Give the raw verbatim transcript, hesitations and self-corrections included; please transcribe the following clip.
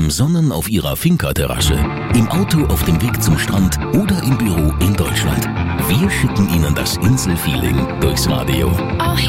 beim Sonnen auf Ihrer Finca-Terrasse, im Auto auf dem Weg zum Strand oder im Büro in Deutschland. Wir schicken Ihnen das Inselfeeling durchs Radio.